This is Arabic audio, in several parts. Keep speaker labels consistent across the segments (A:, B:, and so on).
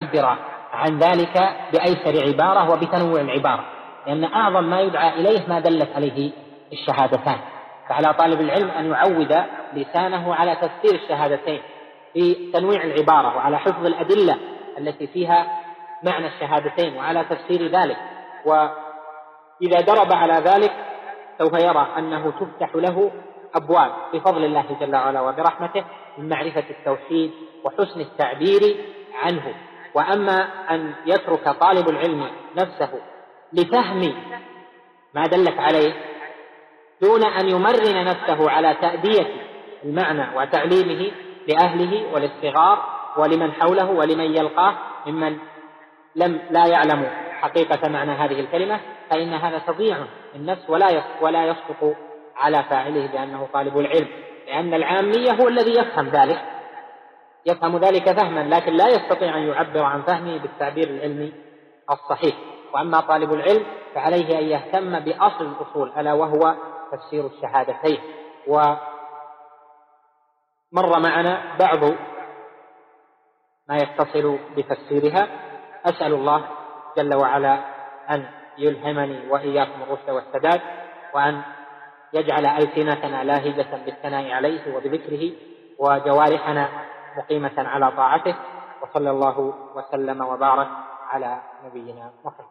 A: يعبر عن ذلك بأيسر عبارة وبتنوع العبارة، لأن أعظم ما يدعى إليه ما دلت عليه الشهادتان. فعلى طالب العلم أن يعود لسانه على تفسير الشهادتين في تنويع العبارة وعلى حفظ الأدلة التي فيها معنى الشهادتين وعلى تفسير ذلك. وإذا درب على ذلك سوف يرى أنه تفتح له أبواب بفضل الله جل وعلا وبرحمته من معرفة التوحيد وحسن التعبير عنه. وأما أن يترك طالب العلم نفسه لفهم ما دلت عليه دون أن يمرن نفسه على تأدية المعنى وتعليمه لأهله والصغار ولمن حوله ولمن يلقاه ممن لا يعلم حقيقة معنى هذه الكلمة، فإن هذا تضييع النفس ولا يسقط على فاعله بأنه طالب العلم، لأن العامي هو الذي يفهم ذلك فهما لكن لا يستطيع أن يعبر عن فهمه بالتعبير العلمي الصحيح. وأما طالب العلم فعليه أن يهتم بأصل الأصول ألا وهو تفسير الشهادتين. ومر معنا بعض ما يتصل بتفسيرها. أسأل الله جل وعلا أن يلهمني وإياكم الرشد والسداد، وأن يجعل ألسنتنا لاهجة بالثناء عليه وبذكره وجوارحنا مقيمة على طاعته، وصلى الله وسلم وبارك على نبينا محمد.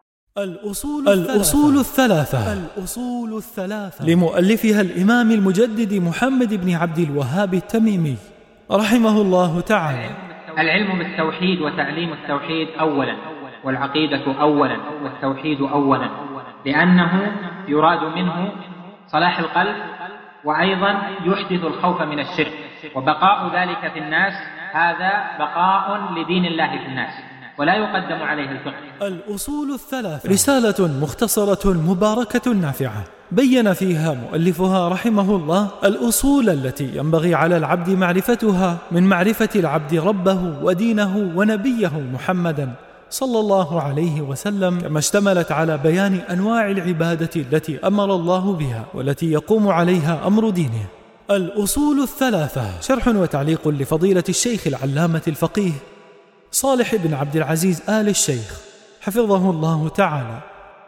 B: الأصول الثلاثة لمؤلفها الإمام المجدد محمد بن عبد الوهاب التميمي رحمه الله تعالى.
A: العلم بالتوحيد وتعليم التوحيد أولا، والعقيدة أولا، والتوحيد أولا، لأنه يراد منه صلاح القلب، وأيضا يحدث الخوف من الشرك، وبقاء ذلك في الناس هذا بقاء لدين الله في الناس ولا يقدم عليه الفقه.
B: الأصول الثلاثة رسالة مختصرة مباركة نافعة بين فيها مؤلفها رحمه الله الأصول التي ينبغي على العبد معرفتها من معرفة العبد ربه ودينه ونبيه محمدا صلى الله عليه وسلم، كما اشتملت على بيان أنواع العبادة التي أمر الله بها والتي يقوم عليها أمر دينه. الأصول الثلاثة شرح وتعليق لفضيلة الشيخ العلامة الفقيه صالح بن عبد العزيز آل الشيخ حفظه الله تعالى.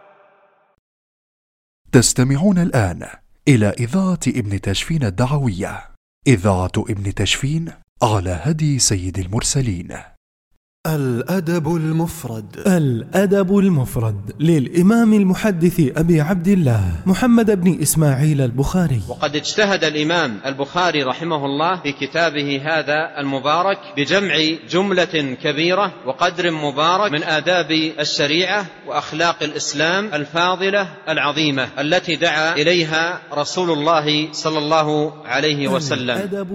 C: تستمعون الآن إلى إذاعة ابن تشفين الدعوية، إذاعة ابن تشفين على هدي سيد المرسلين.
B: الأدب المفرد للإمام المحدث أبي عبد الله محمد بن إسماعيل البخاري.
D: وقد اجتهد الإمام البخاري رحمه الله في كتابه هذا المبارك بجمع جملة كبيرة وقدر مبارك من آداب الشريعة وأخلاق الإسلام الفاضلة العظيمة التي دعا إليها رسول الله صلى الله عليه وسلم.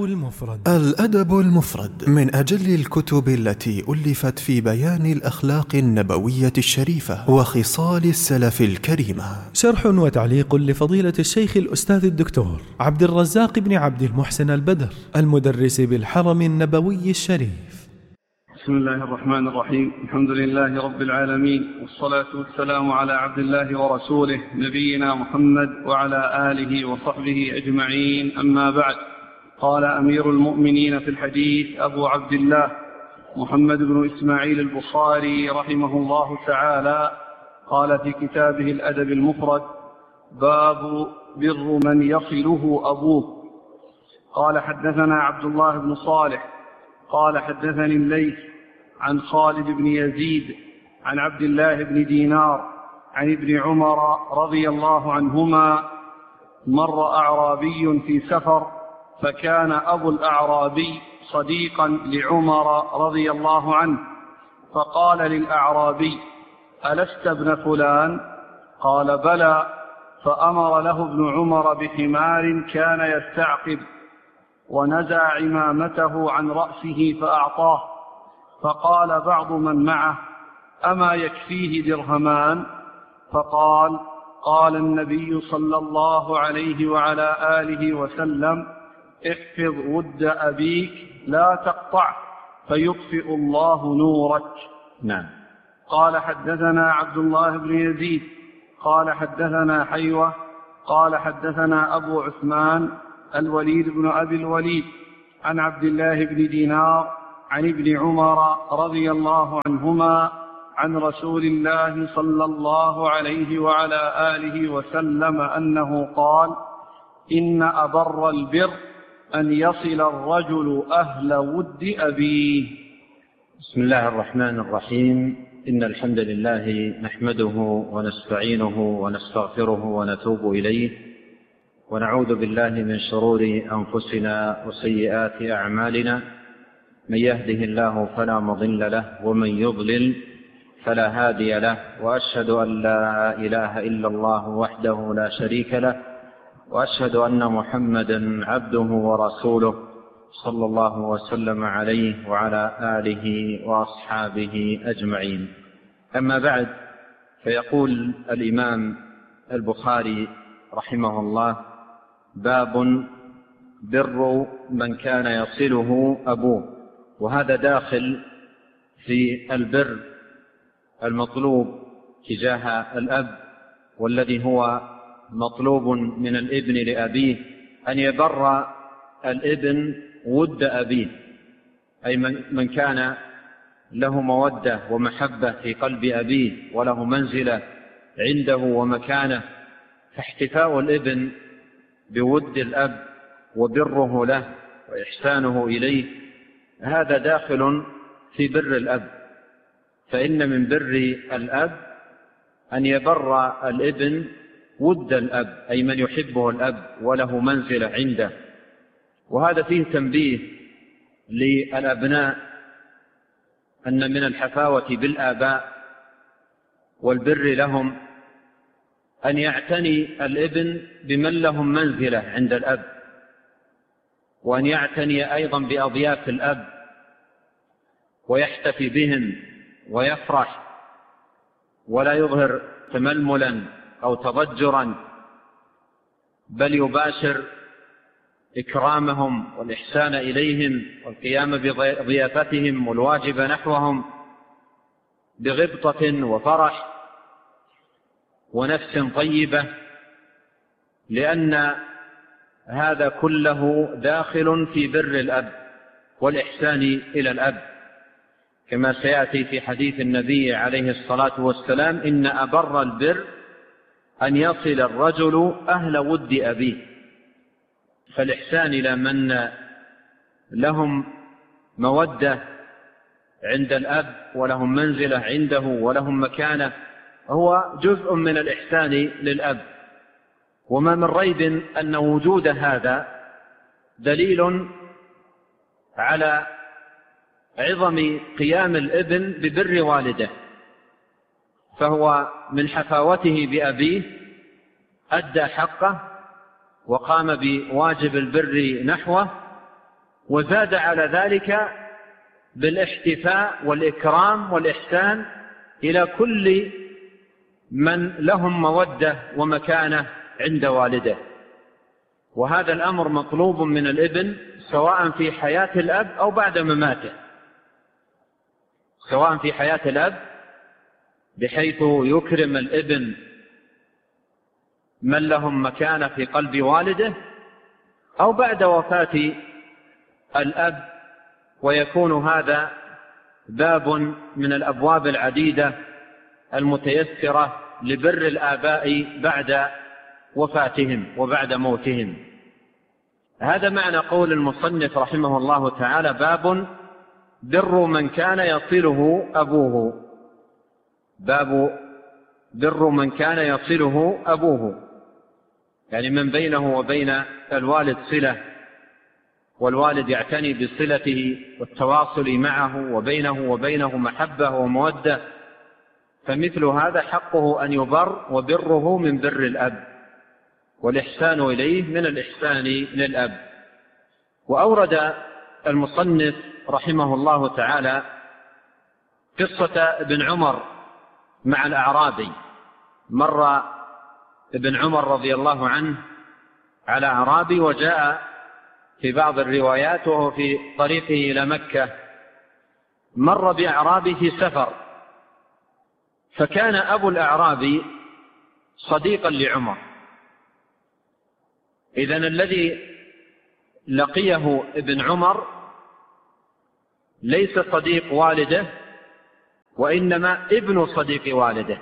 B: الأدب المفرد من أجل الكتب التي ألفت في بيان الأخلاق النبوية الشريفة وخصال السلف الكريمة. شرح وتعليق لفضيلة الشيخ الأستاذ الدكتور عبد الرزاق بن عبد المحسن البدر المدرس بالحرم النبوي الشريف.
E: بسم الله الرحمن الرحيم. الحمد لله رب العالمين، والصلاة والسلام على عبد الله ورسوله نبينا محمد وعلى آله وصحبه أجمعين، أما بعد. قال أمير المؤمنين في الحديث أبو عبد الله محمد بن إسماعيل البخاري رحمه الله تعالى، قال في كتابه الأدب المفرد: باب بر من يصله أبوه. قال حدثنا عبد الله بن صالح قال حدثني الليث عن خالد بن يزيد عن عبد الله بن دينار عن ابن عمر رضي الله عنهما: مر أعرابي في سفر، فكان أبو الأعرابي صديقا لعمر رضي الله عنه، فقال للأعرابي: ألست ابن فلان؟ قال: بلى. فأمر له ابن عمر بحمار كان يستعقب، ونزع عمامته عن رأسه فأعطاه. فقال بعض من معه: أما يكفيه درهمان؟ فقال: قال النبي صلى الله عليه وعلى آله وسلم: احفظ ود أبيك لا تقطع فيطفئ الله نورك.
D: نعم.
E: قال حدثنا عبد الله بن يزيد قال حدثنا حيوة قال حدثنا أبو عثمان الوليد بن أبي الوليد عن عبد الله بن دينار عن ابن عمر رضي الله عنهما عن رسول الله صلى الله عليه وعلى آله وسلم أنه قال: إن أبر البر أن يصل الرجل أهل ود أبيه.
D: بسم الله الرحمن الرحيم. إن الحمد لله نحمده ونستعينه ونستغفره ونتوب إليه، ونعوذ بالله من شرور أنفسنا وسيئات أعمالنا، من يهده الله فلا مضل له ومن يضلل فلا هادي له، وأشهد أن لا إله إلا الله وحده لا شريك له، وأشهد أن محمدا عبده ورسوله صلى الله وسلم عليه وعلى آله وأصحابه أجمعين. أما بعد، فيقول الإمام البخاري رحمه الله: باب بر من كان يصله أبوه. وهذا داخل في البر المطلوب تجاه الأب، والذي هو مطلوب من الابن لأبيه، أن يبر الابن ود أبيه، أي من كان له مودة ومحبة في قلب أبيه وله منزلة عنده ومكانه، فاحتفاء الابن بود الأب وبره له وإحسانه إليه هذا داخل في بر الأب. فإن من بر الأب أن يبر الابن ود الأب، أي من يحبه الأب وله منزلة عنده. وهذا فيه تنبيه للأبناء أن من الحفاوة بالآباء والبر لهم أن يعتني الابن بمن لهم منزلة عند الأب، وأن يعتني أيضا بأضياف الأب ويحتفي بهم ويفرح، ولا يظهر تململا أو تضجرا، بل يباشر إكرامهم والإحسان إليهم والقيام بضيافتهم والواجب نحوهم بغبطة وفرح ونفس طيبة، لأن هذا كله داخل في بر الأب والإحسان إلى الأب، كما سيأتي في حديث النبي عليه الصلاة والسلام: إن أبر البر أن يصل الرجل أهل ود أبيه. فالإحسان إلى من لهم مودة عند الأب ولهم منزلة عنده ولهم مكانة هو جزء من الإحسان للأب. وما من ريب أن وجود هذا دليل على عظم قيام الابن ببر والده، فهو من حفاوته بأبيه أدى حقه وقام بواجب البر نحوه، وزاد على ذلك بالاحتفاء والإكرام والإحسان إلى كل من لهم مودة ومكانة عند والده. وهذا الأمر مطلوب من الابن سواء في حياة الأب أو بعد مماته، سواء في حياة الأب بحيث يكرم الابن من لهم مكانة في قلب والده، أو بعد وفاة الأب، ويكون هذا باب من الأبواب العديدة المتيسرة لبر الآباء بعد وفاتهم وبعد موتهم. هذا معنى قول المصنف رحمه الله تعالى: باب بر من كان يصله أبوه. باب بر من كان يصله أبوه، يعني من بينه وبين الوالد صلة، والوالد يعتني بصلته والتواصل معه، وبينه وبينه محبة ومودة، فمثل هذا حقه أن يبر، وبره من بر الأب، والإحسان إليه من الإحسان للأب. وأورد المصنف رحمه الله تعالى قصة ابن عمر مع الأعرابي. مر ابن عمر رضي الله عنه على أعرابي، وجاء في بعض الروايات وهو في طريقه إلى مكة مر بأعرابي في سفر، فكان أبو الأعرابي صديقا لعمر. إذن الذي لقيه ابن عمر
F: ليس صديق والده وإنما ابن صديق والده،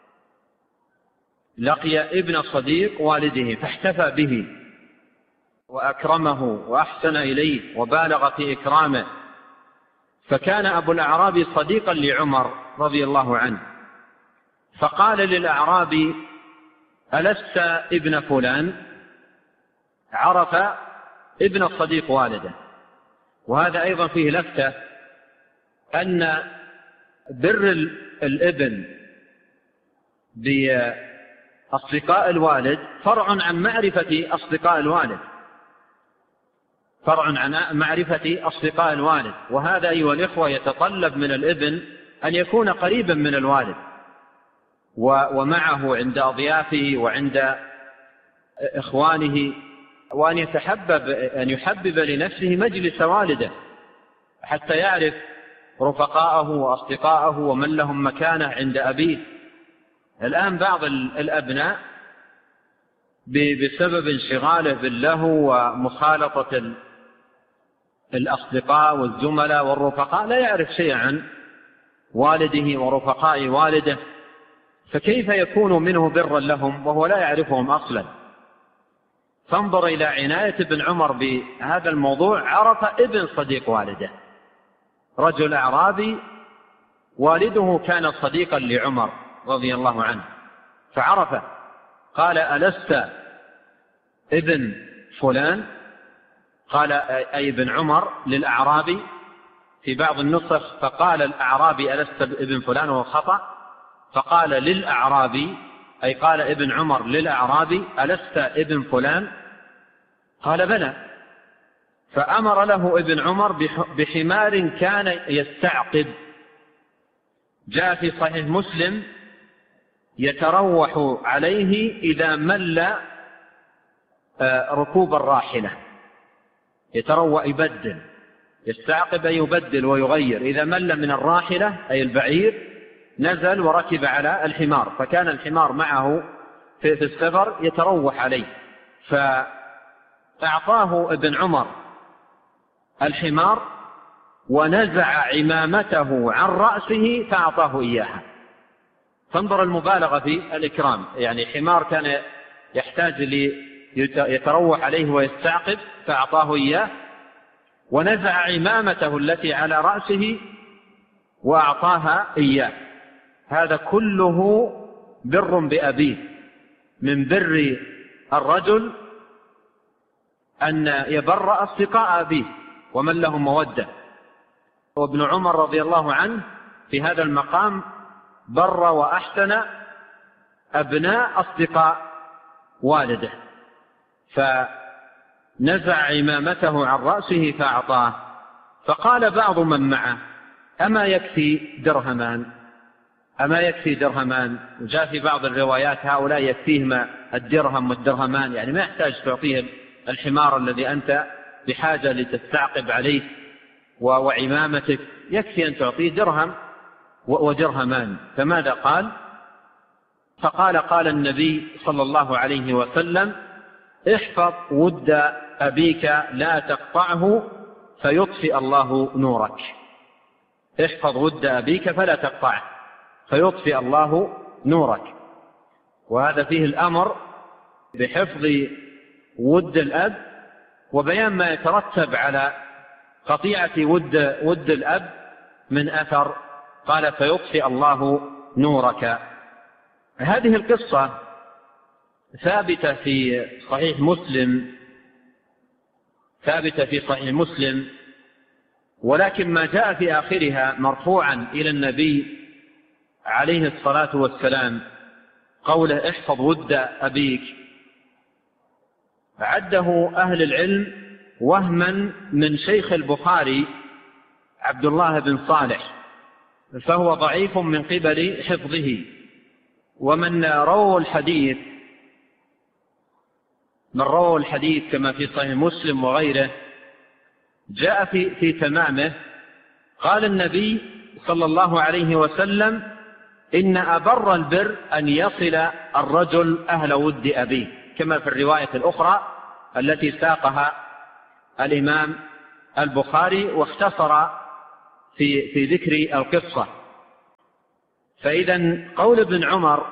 F: لقي ابن صديق والده فاحتفى به وأكرمه وأحسن إليه وبالغ في إكرامه. فكان أبو الأعرابي صديقا لعمر رضي الله عنه، فقال للأعرابي: ألست ابن فلان؟ عرف ابن صديق والده. وهذا أيضا فيه لفتة أن بر الابن بأصدقاء الوالد فرع عن معرفة أصدقاء الوالد، فرع عن معرفة أصدقاء الوالد. وهذا أيها الإخوة يتطلب من الابن أن يكون قريبا من الوالد ومعه عند أضيافه وعند إخوانه، وأن يحبب لنفسه مجلس والده حتى يعرف رفقاءه وأصدقاءه ومن لهم مكانة عند أبيه. الآن بعض الأبناء بسبب انشغاله باللهو ومخالطة الأصدقاء والزملاء والرفقاء لا يعرف شيئا عن والده ورفقاء والده، فكيف يكون منه برا لهم وهو لا يعرفهم أصلا؟ فانظر إلى عناية ابن عمر بهذا الموضوع. عرف ابن صديق والده، رجل أعرابي والده كان صديقا لعمر رضي الله عنه فعرفه، قال: ألست ابن فلان؟ قال أي ابن عمر للأعرابي في بعض النسخ، فقال الأعرابي: ألست ابن فلان؟ وهو خطأ، فقال للأعرابي، أي قال ابن عمر للأعرابي: ألست ابن فلان؟ قال: بلى. فأمر له ابن عمر بحمار كان يستعقب، جاء في صحيح مسلم: يتروح عليه إذا مل ركوب الراحلة. يتروح يبدل، يستعقب أي يبدل ويغير، إذا مل من الراحلة أي البعير نزل وركب على الحمار، فكان الحمار معه في السفر يتروح عليه، فأعطاه ابن عمر الحمار ونزع عمامته عن رأسه فأعطاه إياها. فانظر المبالغة في الإكرام، يعني حمار كان يحتاج يتروح عليه ويستعقب فأعطاه إياه، ونزع عمامته التي على رأسه وأعطاها إياه. هذا كله بر بأبيه. من بر الرجل أن يبر أصدقاء أبيه ومن لهم مودة. وابن عمر رضي الله عنه في هذا المقام بر وأحسن أبناء أصدقاء والده، فنزع عمامته عن رأسه فأعطاه. فقال بعض من معه: أما يكفي درهمان؟ أما يكفي درهمان؟ وجاء في بعض الروايات: هؤلاء يكفيهم الدرهم والدرهمان، يعني ما يحتاج تعطيهم الحمار الذي أنت بحاجة لتستعقب عليه وعمامتك، يكفي أن تعطيه درهم ودرهمان. فماذا قال؟ فقال: قال النبي صلى الله عليه وسلم: احفظ ود أبيك لا تقطعه فيطفئ الله نورك. احفظ ود أبيك فلا تقطعه فيطفئ الله نورك. وهذا فيه الأمر بحفظ ود الأب وبيان ما يترتب على قطيعة ود الأب من أثر. قال: فيطفئ الله نورك. هذه القصة ثابتة في صحيح مسلم، ولكن ما جاء في آخرها مرفوعا إلى النبي عليه الصلاة والسلام قوله: احفظ ود أبيك، عده أهل العلم وهما من شيخ البخاري عبد الله بن صالح، فهو ضعيف من قبل حفظه. ومن رووا الحديث كما في صحيح مسلم وغيره جاء في تمامه قال النبي صلى الله عليه وسلم: إن أبر البر أن يصل الرجل أهل ود أبيه، كما في الرواية الأخرى التي ساقها الإمام البخاري واختصر في ذكر القصة. فإذا قول ابن عمر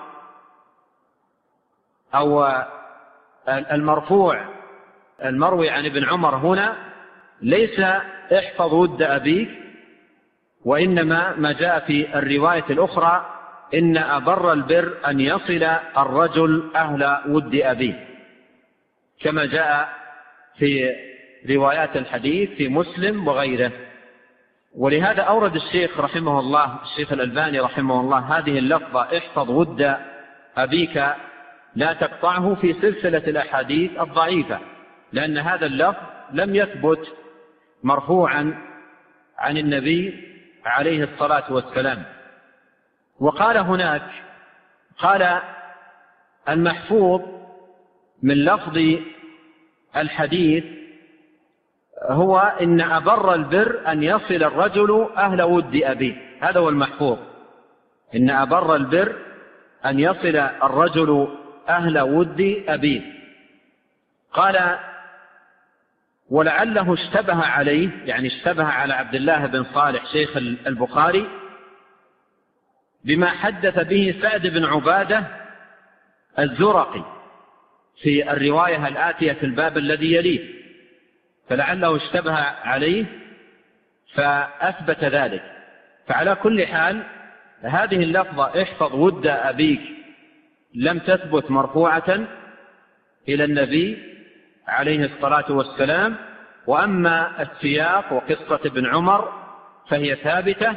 F: أو المرفوع المروي عن ابن عمر هنا ليس احفظ ود أبيك، وإنما ما جاء في الرواية الأخرى إن أبر البر أن يصل الرجل أهل ود أبيه، كما جاء في روايات الحديث في مسلم وغيره. ولهذا أورد الشيخ رحمه الله، الشيخ الألباني رحمه الله، هذه اللفظة احفظ ود أبيك لا تقطعه في سلسلة الأحاديث الضعيفة، لأن هذا اللفظ لم يثبت مرفوعا عن النبي عليه الصلاة والسلام. وقال هناك، قال المحفوظ من لفظ الحديث هو إن أبر البر أن يصل الرجل أهل ود أبيه، هذا هو المحفوظ، إن أبر البر أن يصل الرجل أهل ود أبيه. قال ولعله اشتبه عليه، يعني اشتبه على عبد الله بن صالح شيخ البخاري بما حدث به سعد بن عبادة الزرقي في الرواية الآتية في الباب الذي يليه، فلعله اشتبه عليه فأثبت ذلك. فعلى كل حال هذه اللفظة احفظ ود أبيك لم تثبت مرفوعة إلى النبي عليه الصلاة والسلام، وأما السياق وقصة ابن عمر فهي ثابتة،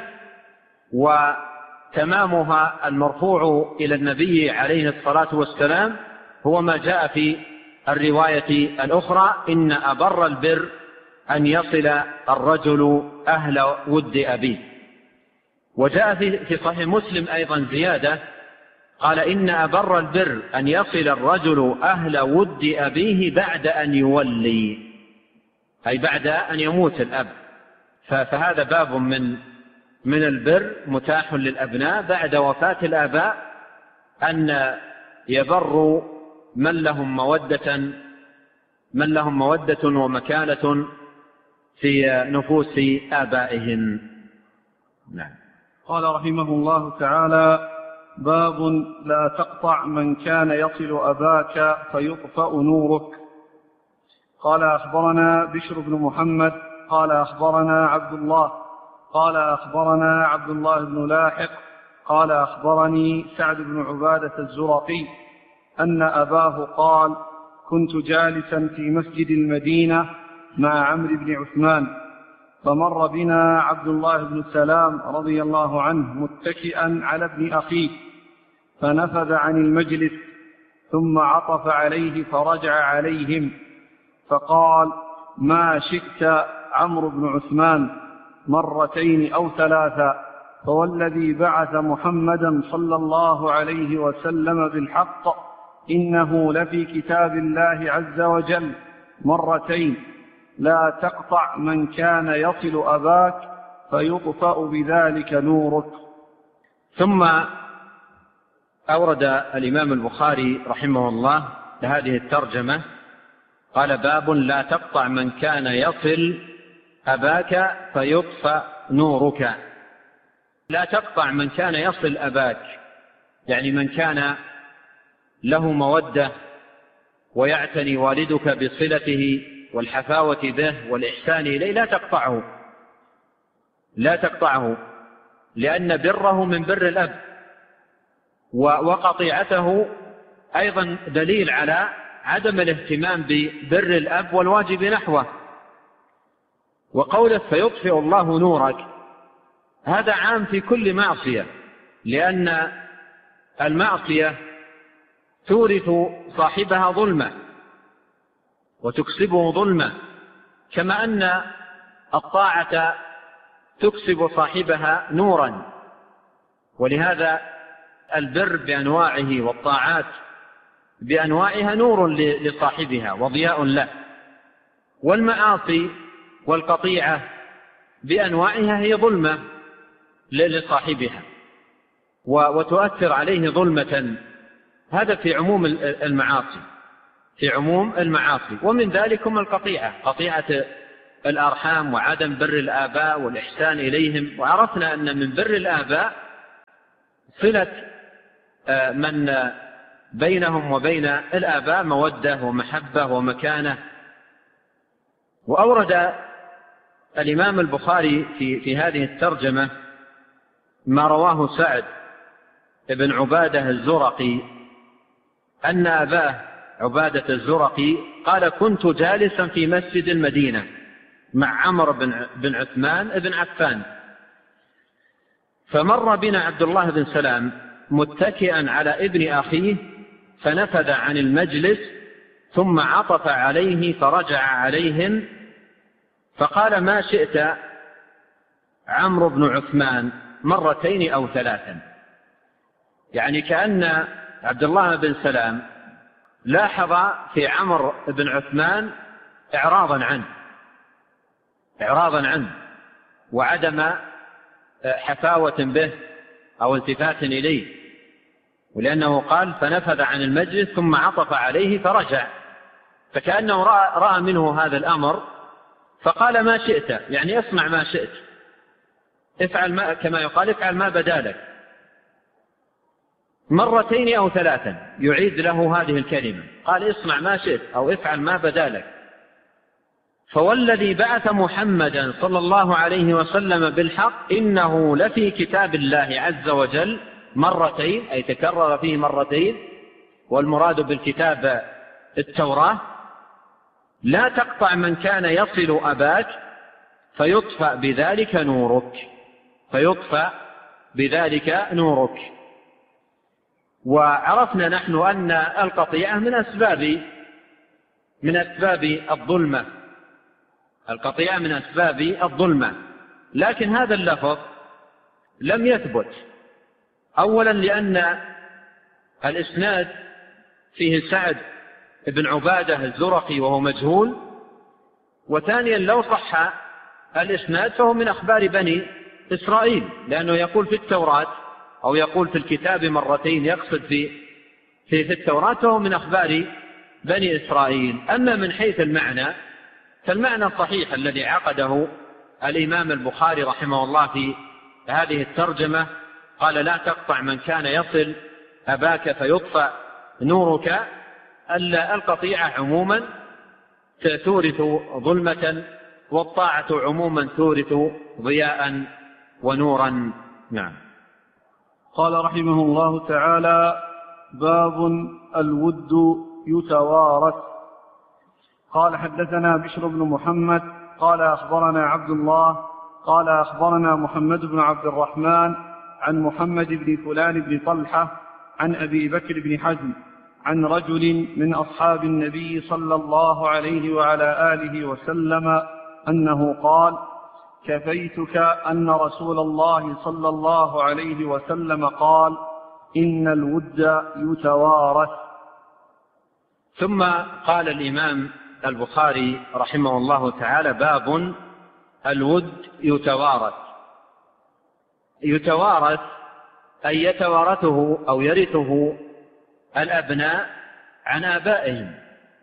F: وتمامها المرفوع إلى النبي عليه الصلاة والسلام هو ما جاء في الرواية الأخرى إن أبر البر أن يصل الرجل أهل ود أبيه. وجاء في صحيح مسلم أيضا زيادة، قال إن أبر البر أن يصل الرجل أهل ود أبيه بعد أن يولي، أي بعد أن يموت الأب. فهذا باب من البر متاح للأبناء بعد وفاة الآباء، أن يبروا من لهم مودة ومكانة في نفوس آبائهم. نعم.
E: قال رحمه الله تعالى: باب لا تقطع من كان يصل أباك فيطفأ نورك. قال أخبرنا بشر بن محمد قال أخبرنا عبد الله قال أخبرنا عبد الله بن لاحق قال أخبرني سعد بن عبادة الزرقي أن أباه قال: كنت جالسا في مسجد المدينة مع عمرو بن عثمان، فمر بنا عبد الله بن سلام رضي الله عنه متكئا على ابن أخيه، فنفذ عن المجلس ثم عطف عليه فرجع عليهم فقال: ما شئت عمرو بن عثمان، مرتين أو ثلاثا، فوالذي بعث محمدا صلى الله عليه وسلم بالحق إنه لفي كتاب الله عز وجل مرتين: لا تقطع من كان يصل أباك فيطفأ بذلك نورك.
F: ثم أورد الإمام البخاري رحمه الله هذه الترجمة، قال: باب لا تقطع من كان يصل أباك فيطفأ نورك. لا تقطع من كان يصل أباك، يعني من كان له مودة ويعتني والدك بصلته والحفاوة به والإحسان إليه، لا تقطعه، لأن بره من بر الأب، وقطيعته أيضا دليل على عدم الاهتمام ببر الأب والواجب نحوه. وقوله فيطفئ الله نورك هذا عام في كل معصية، لأن المعصية تورث صاحبها ظلمة وتكسبه ظلمة، كما أن الطاعة تكسب صاحبها نورا. ولهذا البر بأنواعه والطاعات بأنواعها نور لصاحبها وضياء له، والمعاصي والقطيعة بأنواعها هي ظلمة لصاحبها وتؤثر عليه ظلمة. هذا في عموم المعاصي، ومن ذلكم القطيعة، قطيعة الأرحام وعدم بر الآباء والإحسان إليهم. وعرفنا أن من بر الآباء صلة من بينهم وبين الآباء مودة ومحبة ومكانة. وأورد الإمام البخاري في هذه الترجمة ما رواه سعد بن عبادة الزرقي أن أباه عبادة الزرقي قال: كنت جالسا في مسجد المدينة مع عمرو بن عثمان بن عفان، فمر بنا عبد الله بن سلام متكئا على ابن أخيه، فنفذ عن المجلس ثم عطف عليه فرجع عليهم فقال: ما شئت عمرو بن عثمان مرتين أو ثلاثا. يعني كأن عبد الله بن سلام لاحظ في عمرو بن عثمان إعراضا عنه وعدم حفاوة به أو التفات إليه، ولأنه قال: فنفذ عن المجلس ثم عطف عليه فرجع، فكأنه رأى منه هذا الأمر فقال: ما شئت، يعني اصنع ما شئت، افعل ما كما يقال افعل ما بدا لك. مرتين أو ثلاثا يعيد له هذه الكلمة، قال: اصنع ما شئت أو افعل ما بدا لك. فوالذي بعث محمدا صلى الله عليه وسلم بالحق إنه لفي كتاب الله عز وجل مرتين، أي تكرر فيه مرتين، والمراد بالكتاب التوراة: لا تقطع من كان يصل أباك فيطفأ بذلك نورك. وعرفنا نحن أن القطيعة من أسباب الظلمة، القطيعة من أسباب الظلمة، لكن هذا اللفظ لم يثبت، أولا لأن الإسناد فيه سعد بن عبادة الزرقي وهو مجهول، وثانيا لو صح الإسناد فهو من أخبار بني إسرائيل، لأنه يقول في التوراة أو يقول في الكتاب مرتين، يقصد في التوراة، فهو من أخبار بني إسرائيل. أما من حيث المعنى فالمعنى الصحيح الذي عقده الإمام البخاري رحمه الله في هذه الترجمة، قال: لا تقطع من كان يصل أباك فيطفأ نورك. القطيعة عموما تورث ظلمة، والطاعة عموما تورث ضياء ونورا. نعم.
E: قال رحمه الله تعالى: باب الود يتوارث. قال: حدثنا بشر بن محمد قال أخبرنا عبد الله قال أخبرنا محمد بن عبد الرحمن عن محمد بن فلان بن طلحة عن أبي بكر بن حزم عن رجل من أصحاب النبي صلى الله عليه وعلى آله وسلم أنه قال: كفيتك أن رسول الله صلى الله عليه وسلم قال: إن الود يتوارث.
F: ثم قال الإمام البخاري رحمه الله تعالى: باب الود يتوارث. يتوارث أي يتوارثه أو يرثه الأبناء عن آبائهم،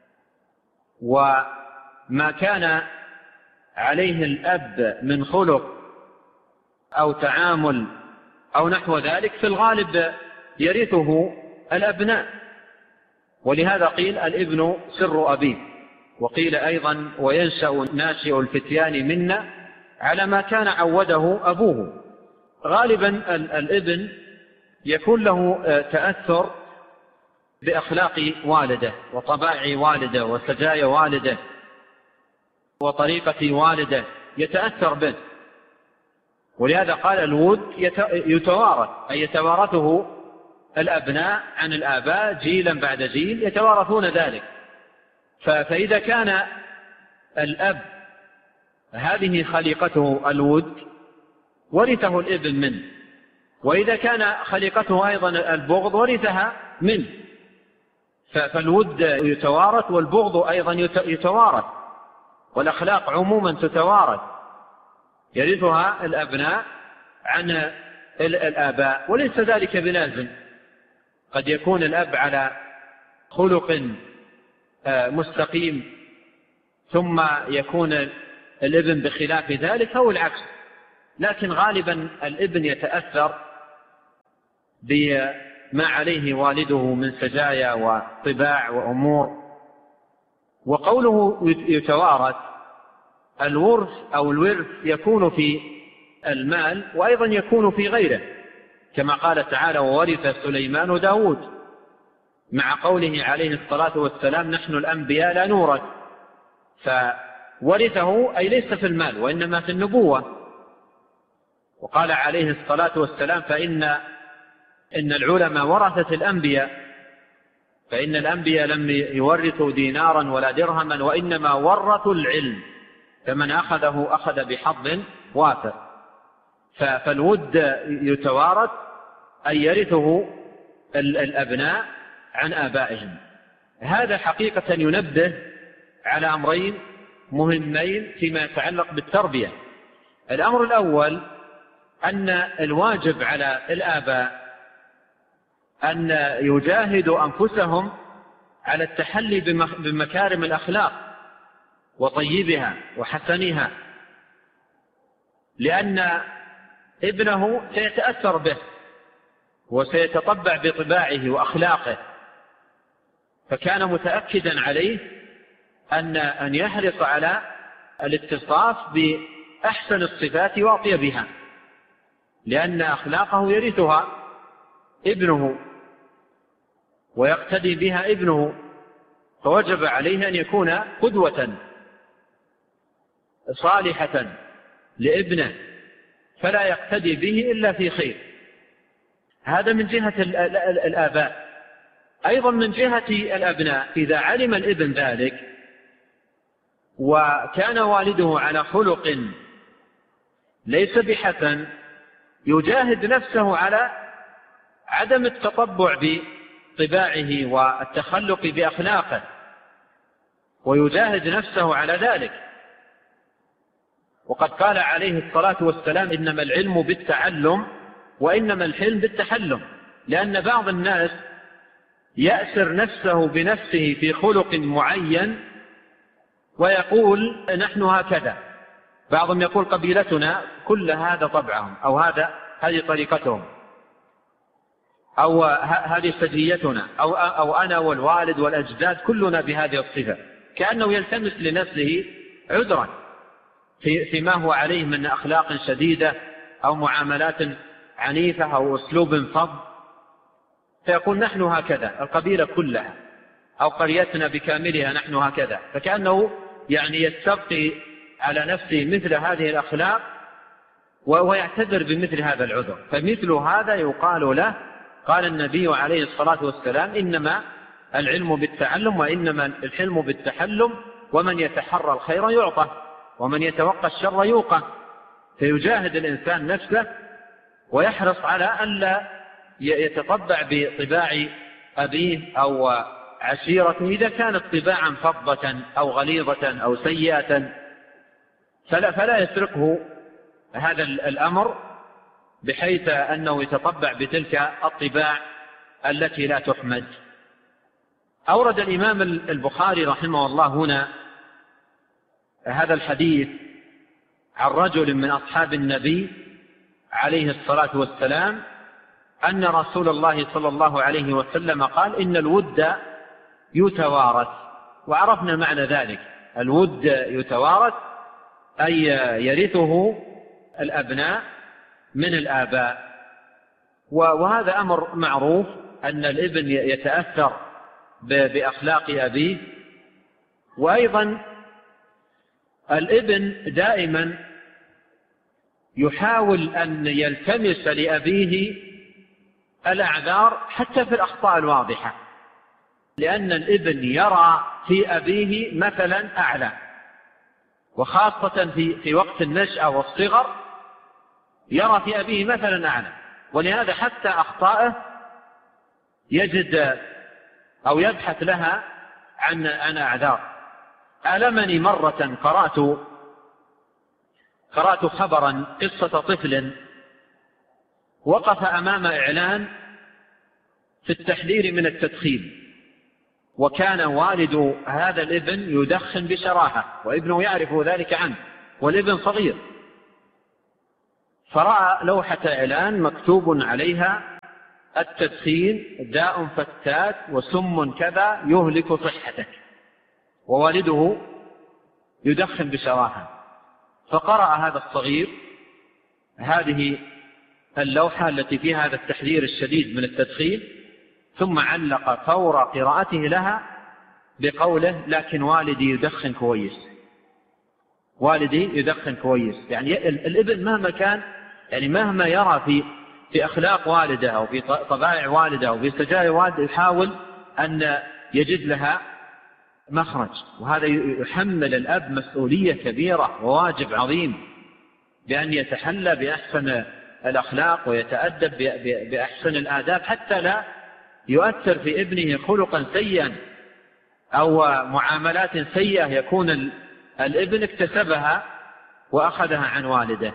F: وما كان عليه الأب من خلق أو تعامل أو نحو ذلك في الغالب يرثه الأبناء، ولهذا قيل: الابن سر أبيه، وقيل أيضا: وينشأ ناشئ الفتيان منا على ما كان عوده أبوه. غالبا الابن يكون له تأثر بأخلاق والده وطبائع والده وسجايا والده وطريقة والده، يتأثر به، ولهذا قال: الود يتوارث، أي يتوارثه الأبناء عن الآباء جيلا بعد جيل، يتوارثون ذلك. فإذا كان الأب هذه خليقته الود ورثه الابن منه، وإذا كان خليقته أيضا البغض ورثها منه، فالود يتوارث والبغض أيضا يتوارث، والأخلاق عموما تتوارث، يرثها الأبناء عن الآباء. وليس ذلك بلازم، قد يكون الأب على خلق مستقيم ثم يكون الابن بخلاف ذلك أو العكس، لكن غالبا الابن يتأثر بما عليه والده من سجايا وطباع وأمور. وقوله يتوارث، الورث أو الورث يكون في المال وأيضا يكون في غيره، كما قال تعالى: وورث سليمان داود، مع قوله عليه الصلاة والسلام: نحن الأنبياء لا نورث. فورثه أي ليس في المال وإنما في النبوة. وقال عليه الصلاة والسلام: إن العلماء ورثة الأنبياء، فإن الأنبياء لم يورثوا دينارا ولا درهما وإنما ورثوا العلم، فمن أخذه أخذ بحظ وافر. فالود يتوارث أي يرثه الأبناء عن آبائهم. هذا حقيقة ينبه على أمرين مهمين فيما يتعلق بالتربية. الأمر الأول أن الواجب على الآباء أن يجاهدوا أنفسهم على التحلي بمكارم الأخلاق وطيبها وحسنها، لأن ابنه سيتأثر به وسيتطبع بطباعه وأخلاقه، فكان متأكدا عليه أن يحرص على الاتصاف بأحسن الصفات وأطيبها، لأن أخلاقه يرثها ابنه ويقتدي بها ابنه، فوجب عليه أن يكون قدوة صالحة لابنه، فلا يقتدي به إلا في خير. هذا من جهة الآباء. أيضا من جهة الأبناء، إذا علم الابن ذلك وكان والده على خلق ليس بحسن، يجاهد نفسه على عدم التطبع بطباعه والتخلق بأخلاقه، ويجاهد نفسه على ذلك. وقد قال عليه الصلاة والسلام: إنما العلم بالتعلم وإنما الحلم بالتحلم. لأن بعض الناس يأسر نفسه بنفسه في خلق معين ويقول: نحن هكذا. بعضهم يقول: قبيلتنا كل هذا طبعهم، أو هذه طريقتهم، أو هذه سجيتنا، أو أنا والوالد والأجداد كلنا بهذه الصفة، كأنه يلتمس لنفسه عذرا فيما هو عليه من أخلاق شديدة أو معاملات عنيفة أو أسلوب فظ، فيقول: نحن هكذا، القبيلة كلها أو قريتنا بكاملها نحن هكذا، فكأنه يعني يستبقي على نفسه مثل هذه الأخلاق ويعتذر بمثل هذا العذر. فمثل هذا يقال له: قال النبي عليه الصلاة والسلام: إنما العلم بالتعلم وإنما الحلم بالتحلم، ومن يتحرى الخير يعطى ومن يتوقى الشر يوقى. فيجاهد الإنسان نفسه ويحرص على أن لا يتطبع بطباع أبيه أو عشيرته إذا كانت طباعا فظة أو غليظة أو سيئة، فلا يتركه هذا الأمر بحيث أنه يتطبع بتلك الطباع التي لا تحمد. أورد الإمام البخاري رحمه الله هنا هذا الحديث عن رجل من أصحاب النبي عليه الصلاة والسلام أن رسول الله صلى الله عليه وسلم قال: إن الود يتوارث. وعرفنا معنى ذلك، الود يتوارث أي يرثه الأبناء من الآباء. وهذا أمر معروف أن الابن يتأثر بأخلاق أبيه. وأيضا الابن دائما يحاول أن يلتمس لأبيه الأعذار حتى في الأخطاء الواضحة، لأن الابن يرى في أبيه مثلا أعلى، وخاصة في وقت النشأة والصغر يرى في أبيه مثلا أعلى، ولهذا حتى أخطائه يجد أو يبحث لها عن أعذار. ألمني مرة قرأت خبرا قصة طفل وقف أمام إعلان في التحذير من التدخين، وكان والد هذا الابن يدخن بشراهة، وابنه يعرف ذلك عنه، والابن صغير، فرأى لوحة إعلان مكتوب عليها التدخين داء فتات وسم كذا يهلك صحتك، ووالده يدخن بشراهة. فقرأ هذا الصغير هذه اللوحة التي فيها هذا التحذير الشديد من التدخين، ثم علق فور قراءته لها بقوله: لكن والدي يدخن كويس، والدي يدخن كويس. يعني الابن مهما كان، يعني مهما يرى في أخلاق والده أو في طبائع والده أو في سجايا والده، يحاول أن يجد لها مخرج. وهذا يحمل الأب مسؤولية كبيرة وواجب عظيم بأن يتحلى بأحسن الأخلاق ويتأدب بأحسن الآداب، حتى لا يؤثر في ابنه خلقا سيئا أو معاملات سيئة يكون الابن اكتسبها وأخذها عن والده.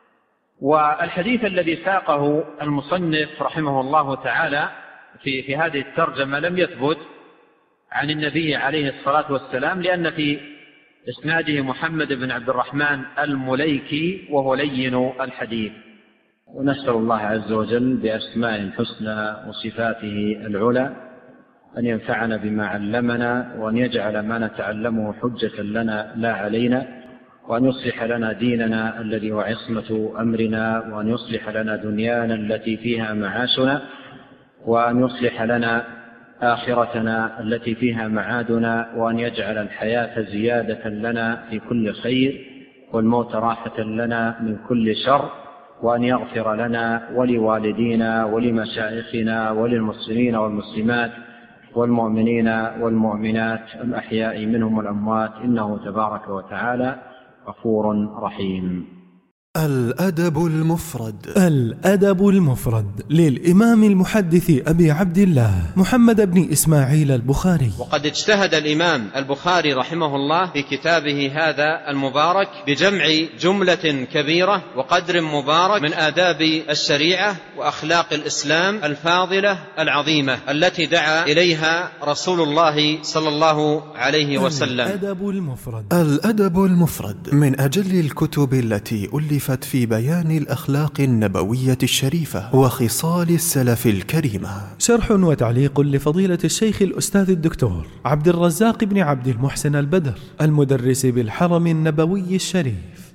F: والحديث الذي ساقه المصنف رحمه الله تعالى في هذه الترجمة لم يثبت عن النبي عليه الصلاة والسلام، لأن في إسناده محمد بن عبد الرحمن المليكي وهو لين الحديث. ونسأل الله عز وجل بأسمائه الحسنى وصفاته العلى أن ينفعنا بما علمنا، وأن يجعل ما نتعلمه حجة لنا لا علينا، وأن يصلح لنا ديننا الذي هو عصمة أمرنا، وأن يصلح لنا دنيانا التي فيها معاشنا، وأن يصلح لنا آخرتنا التي فيها معادنا، وأن يجعل الحياة زيادة لنا في كل خير والموت راحة لنا من كل شر، وأن يغفر لنا ولوالدينا ولمشايخنا وللمسلمين والمسلمات والمؤمنين والمؤمنات الأحياء منهم والأموات، إنه تبارك وتعالى غفور رحيم.
C: الأدب المفرد.
B: الأدب المفرد للإمام المحدث أبي عبد الله محمد بن إسماعيل البخاري.
D: وقد اجتهد الإمام البخاري رحمه الله في كتابه هذا المبارك بجمع جملة كبيرة وقدر مبارك من آداب الشريعة وأخلاق الإسلام الفاضلة العظيمة التي دعا إليها رسول الله صلى الله عليه وسلم.
B: الأدب المفرد.
C: الأدب المفرد من أجل الكتب التي ألفت في بيان الأخلاق النبوية الشريفة وخصال السلف الكريمة.
B: شرح وتعليق لفضيلة الشيخ الأستاذ الدكتور عبد الرزاق بن عبد المحسن البدر المدرس بالحرم النبوي الشريف.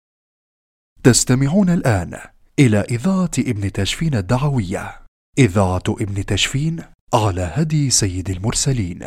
C: تستمعون الآن إلى إذاعة ابن تشفين الدعوية، إذاعة ابن تشفين على هدي سيد المرسلين.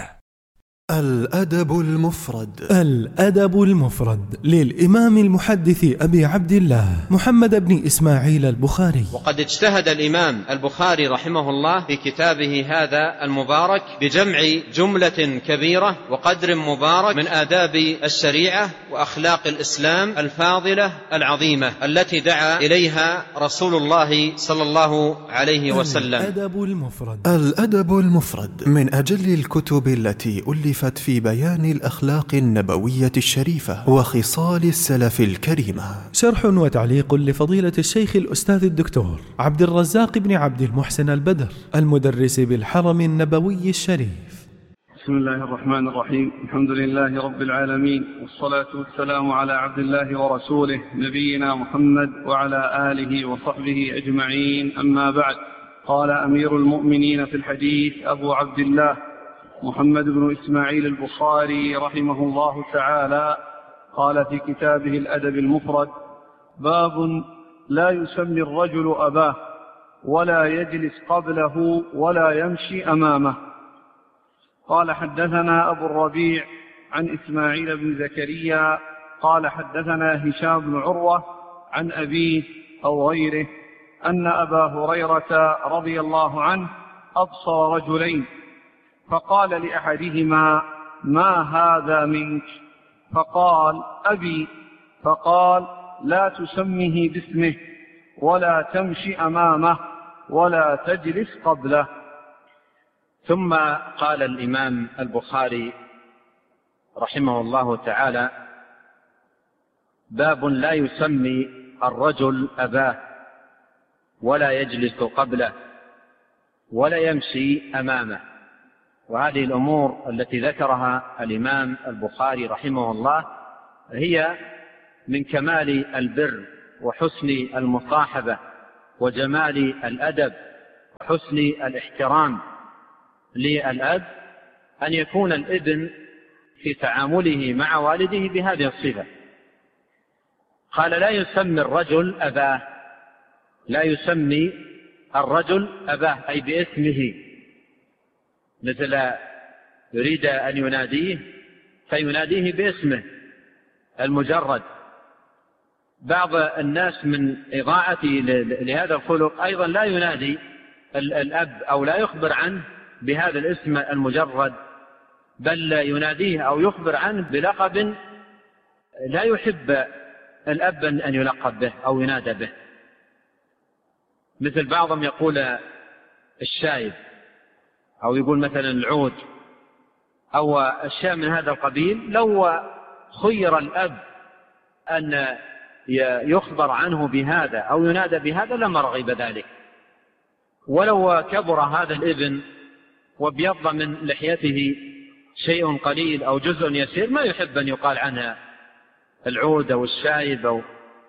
C: الأدب المفرد.
B: الأدب المفرد للإمام المحدث أبي عبد الله محمد بن إسماعيل البخاري.
D: وقد اجتهد الإمام البخاري رحمه الله في كتابه هذا المبارك بجمع جملة كبيرة وقدر مبارك من آداب الشريعة وأخلاق الإسلام الفاضلة العظيمة التي دعا إليها رسول الله صلى الله عليه وسلم.
B: الأدب المفرد.
C: الأدب المفرد من أجل الكتب التي ألفت في بيان الأخلاق النبوية الشريفة وخصال السلف الكريمة.
B: شرح وتعليق لفضيلة الشيخ الأستاذ الدكتور عبد الرزاق بن عبد المحسن البدر المدرس بالحرم النبوي الشريف.
E: بسم الله الرحمن الرحيم. الحمد لله رب العالمين، والصلاة والسلام على عبد الله ورسوله نبينا محمد وعلى آله وصحبه أجمعين، أما بعد. قال أمير المؤمنين في الحديث أبو عبد الله محمد بن إسماعيل البخاري رحمه الله تعالى، قال في كتابه الأدب المفرد: باب لا يسمي الرجل أباه ولا يجلس قبله ولا يمشي أمامه. قال حدثنا أبو الربيع عن إسماعيل بن زكريا قال حدثنا هشام بن عروة عن أبيه أو غيره أن أبا هريرة رضي الله عنه أبصر رجلين، فقال لأحدهما: ما هذا منك؟ فقال: أبي. فقال: لا تسمه باسمه ولا تمشي أمامه ولا تجلس قبله.
F: ثم قال الإمام البخاري رحمه الله تعالى: باب لا يسمي الرجل أباه ولا يجلس قبله ولا يمشي أمامه. وهذه الأمور التي ذكرها الإمام البخاري رحمه الله هي من كمال البر وحسن المصاحبة وجمال الأدب وحسن الاحترام للأب أن يكون الابن في تعامله مع والده بهذه الصفة. قال لا يسمي الرجل أباه، لا يسمي الرجل أباه أي باسمه، مثل يريد أن يناديه فيناديه باسمه المجرد. بعض الناس من إضاعته لهذا الخلق أيضا لا ينادي الأب أو لا يخبر عنه بهذا الاسم المجرد، بل يناديه أو يخبر عنه بلقب لا يحب الأب أن يلقب به أو ينادى به، مثل بعضهم يقول الشايب أو يقول مثلا العود أو أشياء من هذا القبيل. لو خير الأب أن يخبر عنه بهذا أو ينادى بهذا لما رغب ذلك. ولو كبر هذا الابن وابيض من لحيته شيء قليل أو جزء يسير ما يحب أن يقال عنها العود أو الشايب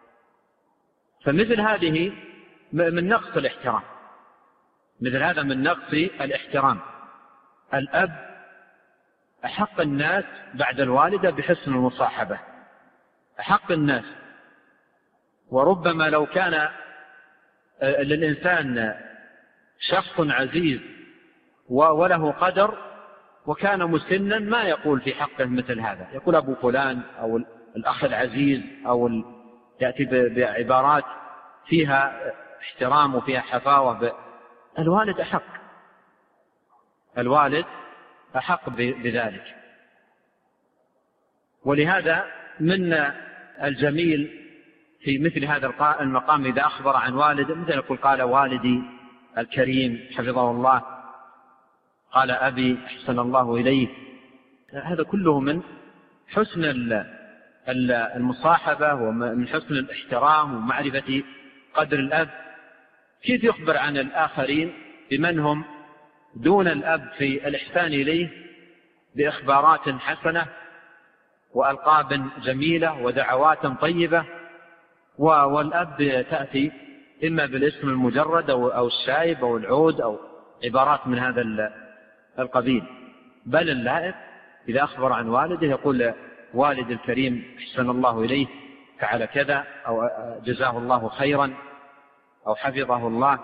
F: فمثل هذه من نقص الاحترام، مثل هذا من نقص الاحترام. الأب أحق الناس بعد الوالدة بحسن المصاحبة، أحق الناس. وربما لو كان للإنسان شخص عزيز وله قدر وكان مسنا ما يقول في حقه مثل هذا، يقول أبو فلان أو الأخ العزيز أو يأتي بعبارات فيها احترام وفيها حفاوة. الوالد أحق، الوالد أحق بذلك. ولهذا من الجميل في مثل هذا المقام إذا أخبر عن والد مثل يقول قال والدي الكريم حفظه الله، قال أبي أحسن الله إليه. هذا كله من حسن المصاحبة ومن حسن الاحترام ومعرفة قدر الأب. كيف يخبر عن الآخرين بمن هم دون الأب في الإحسان إليه بإخبارات حسنة وألقاب جميلة ودعوات طيبة، والأب تأتي إما بالاسم المجرد أو الشايب أو العود أو عبارات من هذا القبيل. بل اللائق إذا أخبر عن والده يقول والد الكريم أحسن الله إليه فعل كذا أو جزاه الله خيرا أو حفظه الله،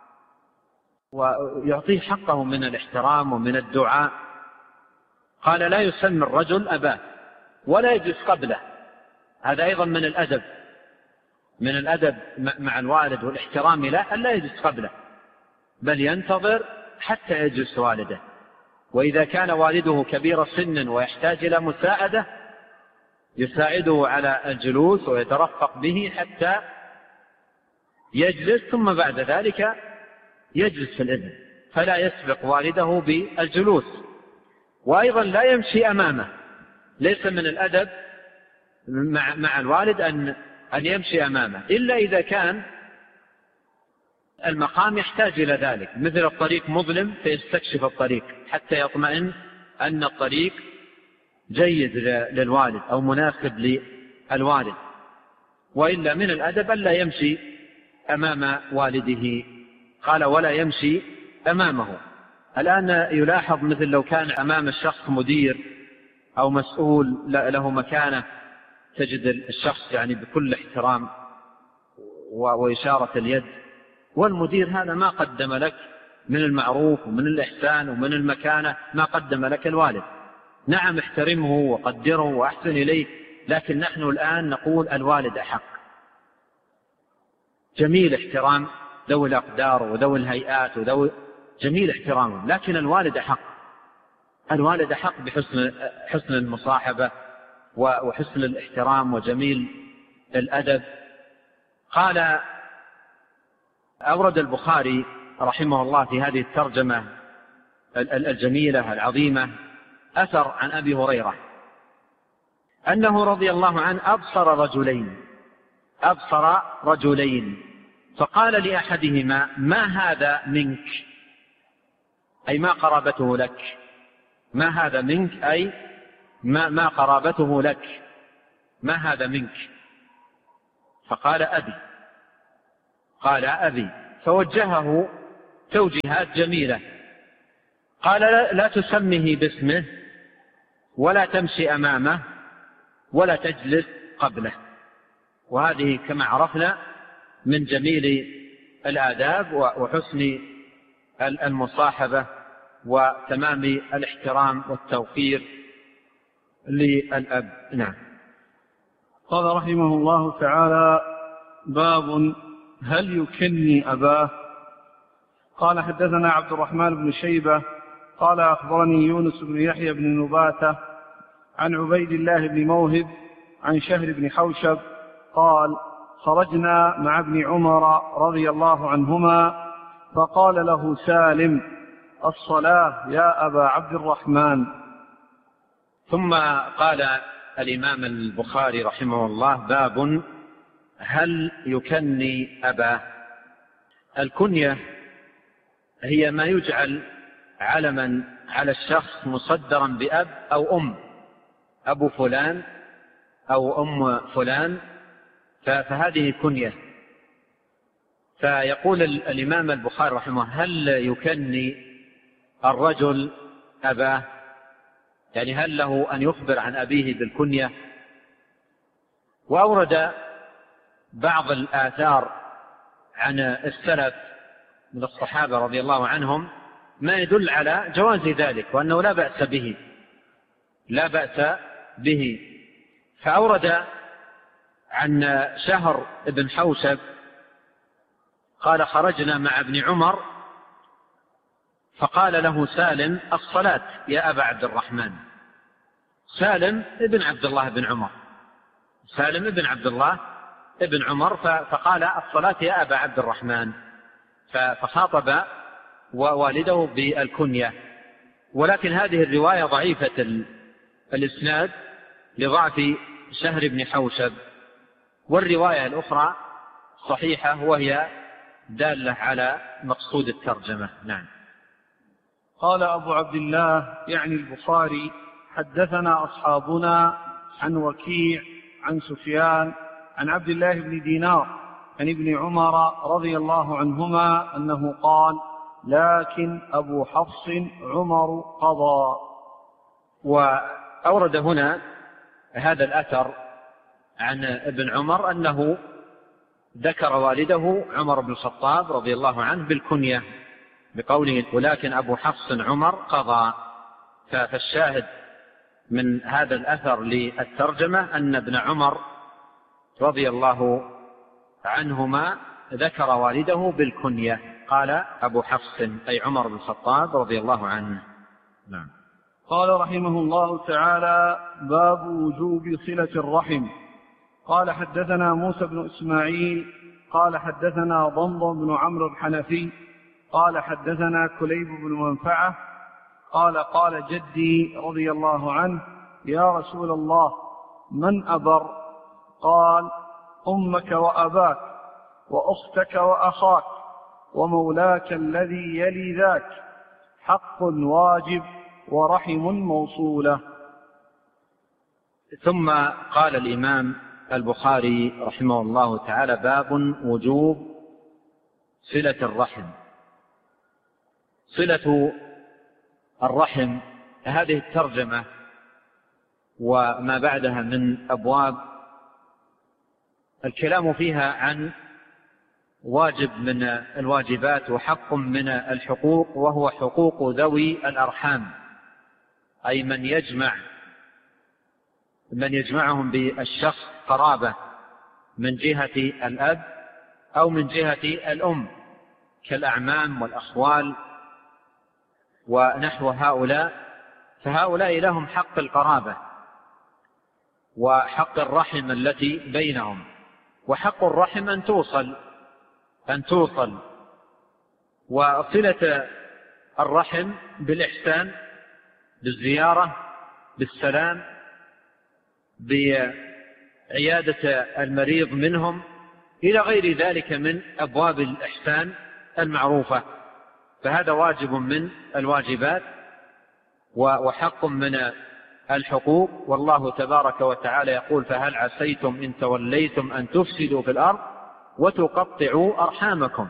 F: ويعطيه حقه من الاحترام ومن الدعاء. قال لا يسمي الرجل أباه ولا يجلس قبله. هذا أيضا من الأدب، من الأدب مع الوالد والاحترام له أن لا يجلس قبله، بل ينتظر حتى يجلس والده. وإذا كان والده كبير سن ويحتاج إلى مساعدة يساعده على الجلوس ويترفق به حتى يجلس، ثم بعد ذلك يجلس في الإذن، فلا يسبق والده بالجلوس. وأيضا لا يمشي أمامه، ليس من الأدب مع الوالد أن يمشي أمامه إلا إذا كان المقام يحتاج إلى ذلك، مثل الطريق مظلم فيستكشف الطريق حتى يطمئن أن الطريق جيد للوالد أو مناسب للوالد. وإلا من الأدب ألا يمشي أمام والده. قال ولا يمشي أمامه. الآن يلاحظ مثل لو كان أمام الشخص مدير أو مسؤول له مكانة تجد الشخص يعني بكل احترام وإشارة اليد، والمدير هذا ما قدم لك من المعروف ومن الإحسان ومن المكانة ما قدم لك الوالد. نعم احترمه وقدره وأحسن إليه، لكن نحن الآن نقول الوالد أحق. جميل احترام ذوي الأقدار وذوي الهيئات وذوي جميل احترامهم، لكن الوالد أحق. الوالد أحق بحسن المصاحبة وحسن الاحترام وجميل الأدب. قال أورد البخاري رحمه الله في هذه الترجمة الجميلة العظيمة أثر عن أبي هريرة أنه رضي الله عنه أبصر رجلين فقال لأحدهما ما هذا منك، أي ما قرابته لك، ما هذا منك أي ما قرابته لك، ما هذا منك. فقال أبي، فوجهه توجيهات جميلة. قال لا تسمه باسمه ولا تمشي أمامه ولا تجلس قبله. وهذه كما عرفنا من جميل الآداب وحسن المصاحبة وتمام الاحترام والتوقير للأب. نعم.
E: قال رحمه الله تعالى: باب هل يكني أباه؟ قال حدثنا عبد الرحمن بن شيبة قال أخبرني يونس بن يحيى بن نباتة عن عبيد الله بن موهب عن شهر بن حوشب قال: خرجنا مع ابن عمر رضي الله عنهما فقال له سالم: الصلاة يا أبا عبد الرحمن.
F: ثم قال الإمام البخاري رحمه الله: باب هل يكني أباه. الكنية هي ما يجعل علما على الشخص مصدرا بأب أو أم، أبو فلان أو أم فلان، فهذه كنية. فيقول الإمام البخاري رحمه: هل يكني الرجل أباه؟ يعني هل له أن يخبر عن أبيه بالكنية؟ وأورد بعض الآثار عن السلف من الصحابة رضي الله عنهم ما يدل على جواز ذلك وأنه لا بأس به. فأورد عن شهر بن حوشب قال: خرجنا مع ابن عمر فقال له سالم: الصلاة يا أبا عبد الرحمن. سالم ابن عبد الله بن عمر، سالم ابن عبد الله ابن عمر، فقال: الصلاة يا أبا عبد الرحمن، فخاطب ووالده بالكنية. ولكن هذه الرواية ضعيفة الإسناد لضعف شهر بن حوشب، والرواية الأخرى صحيحة وهي دالة على مقصود الترجمة. نعم.
E: قال أبو عبد الله يعني البخاري: حدثنا أصحابنا عن وكيع عن سفيان عن عبد الله بن دينار عن ابن عمر رضي الله عنهما أنه قال: لكن أبو حفص عمر قضى.
F: وأورد هنا هذا الأثر عن ابن عمر أنه ذكر والده عمر بن الخطاب رضي الله عنه بالكنية بقوله: ولكن أبو حفص عمر قضى. فالشاهد من هذا الأثر للترجمة أن ابن عمر رضي الله عنهما ذكر والده بالكنية، قال أبو حفص أي عمر بن الخطاب رضي الله عنه. نعم.
E: قال رحمه الله تعالى: باب وجوب صلة الرحم. قال حدثنا موسى بن إسماعيل قال حدثنا ضمضم بن عمرو الحنفي قال حدثنا كليب بن منفعة قال: قال جدي رضي الله عنه: يا رسول الله، من أبر؟ قال: أمك وأباك وأختك وأخاك ومولاك الذي يلي ذاك، حق واجب ورحم موصولة.
F: ثم قال الإمام البخاري رحمه الله تعالى: باب وجوب صلة الرحم. صلة الرحم هذه الترجمة وما بعدها من أبواب الكلام فيها عن واجب من الواجبات وحق من الحقوق، وهو حقوق ذوي الأرحام، أي من يجمعهم بالشخص قرابة من جهة الأب أو من جهة الأم كالأعمام والأخوال ونحو هؤلاء، فهؤلاء لهم حق القرابة وحق الرحم التي بينهم، وحق الرحم أن توصل وصلة الرحم بالإحسان، بالزيارة، بالسلام، بعيادة المريض منهم، إلى غير ذلك من أبواب الإحسان المعروفة. فهذا واجب من الواجبات وحق من الحقوق. والله تبارك وتعالى يقول: فهل عسيتم إن توليتم أن تفسدوا في الأرض وتقطعوا أرحامكم.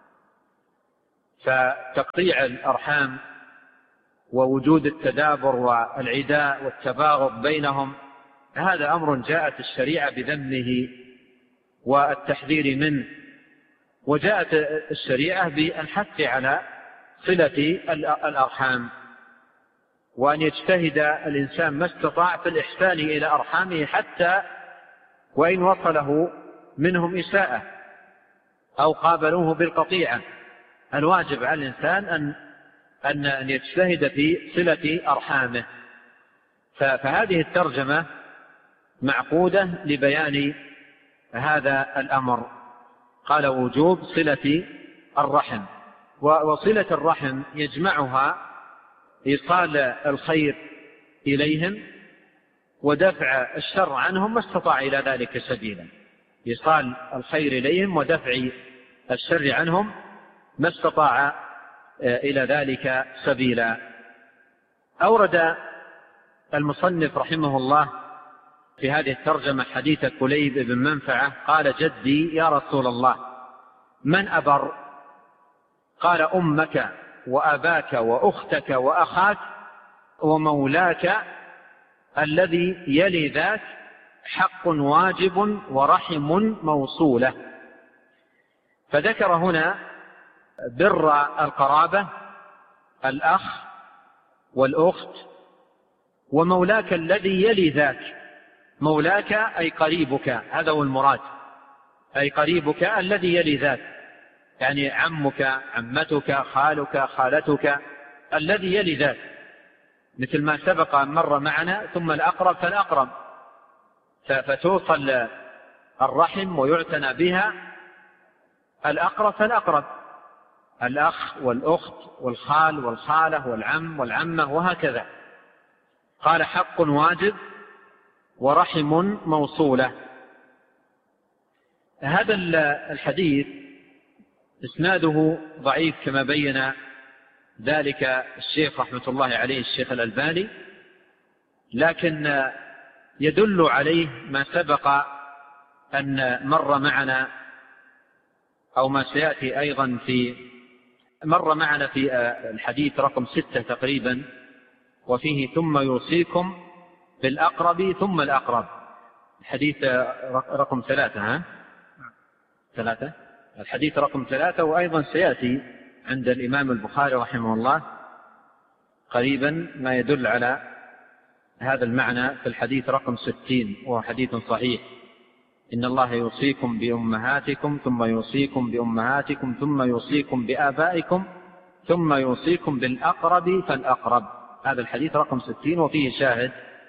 F: فتقطيع الأرحام ووجود التدابر والعداء والتباغض بينهم هذا أمر جاءت الشريعة بذمه والتحذير منه، وجاءت الشريعة بالحث على صلة الأرحام، وأن يجتهد الإنسان ما استطاع في الإحسان إلى أرحامه حتى وإن وصله منهم إساءة أو قابلوه بالقطيعة. الواجب على الإنسان أن يجتهد في صلة أرحامه. فهذه الترجمة معقودة لبيان هذا الأمر. قال: وجوب صلة الرحم. وصلة الرحم يجمعها إيصال الخير إليهم ودفع الشر عنهم ما استطاع إلى ذلك سبيلا. إيصال الخير إليهم ودفع الشر عنهم ما استطاع إلى ذلك سبيلا. أورد المصنف رحمه الله في هذه الترجمة حديث كليب بن منفعة قال: جدي يا رسول الله من أبر؟ قال: أمك وأباك وأختك وأخاك ومولاك الذي يلي ذاك حق واجب ورحم موصولة. فذكر هنا بر القرابة، الأخ والأخت، ومولاك الذي يلي ذاك. مولاك أي قريبك، هذا هو المراد، أي قريبك الذي يلي ذاك، يعني عمك، عمتك، خالك، خالتك، الذي يلي ذاك، مثل ما سبق أن مر معنا. ثم الأقرب فالأقرب، فتوصل الرحم ويعتنى بها. الأقرب فالأقرب، الأخ والأخت والخال والخالة والعم والعمة وهكذا. قال: حق واجب ورحم موصولة. هذا الحديث إسناده ضعيف كما بين ذلك الشيخ رحمة الله عليه الشيخ الألباني، لكن يدل عليه ما سبق أن مر معنا أو ما سيأتي أيضا مر معنا في الحديث رقم 6 تقريبا، وفيه: ثم يوصيكم بالأقرب ثم الأقرب. الحديث رقم 3 الحديث رقم 3، وأيضا سيأتي عند الإمام البخاري رحمه الله قريبا ما يدل على هذا المعنى في الحديث رقم 60، وهو حديث صحيح: إن الله يوصيكم بأمهاتكم ثم يوصيكم بأمهاتكم ثم يوصيكم بآبائكم ثم يوصيكم بالأقرب فالأقرب. هذا الحديث رقم 60 وفيه شاهد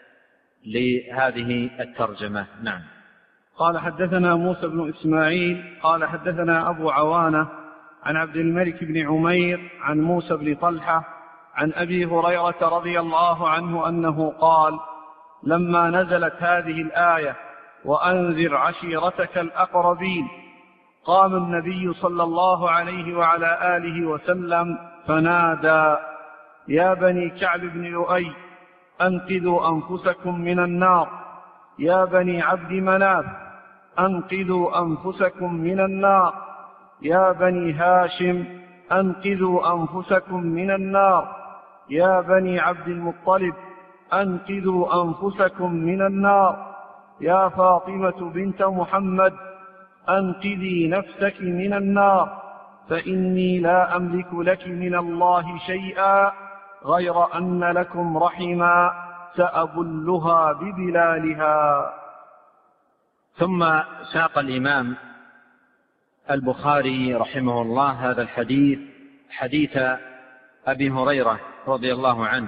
F: لهذه الترجمة. نعم.
E: قال: حدثنا موسى بن إسماعيل قال: حدثنا أبو عوانة عن عبد الملك بن عمير عن موسى بن طلحة عن أبي هريرة رضي الله عنه أنه قال: لما نزلت هذه الآية وأنذر عشيرتك الأقربين، قام النبي صلى الله عليه وعلى آله وسلم فنادى: يا بني كعب بن لؤي أنقذوا أنفسكم من النار، يا بني عبد مناف أنقذوا أنفسكم من النار، يا بني هاشم أنقذوا أنفسكم من النار، يا بني عبد المطلب أنقذوا أنفسكم من النار، يا فاطمة بنت محمد أنقذي نفسك من النار، فإني لا أملك لك من الله شيئا غير أن لكم رحما سأبلها ببلالها.
F: ثم ساق الإمام البخاري رحمه الله هذا الحديث، حديث أبي هريرة رضي الله عنه،